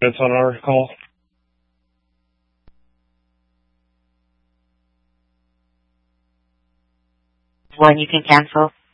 minutes on our call? One you can cancel.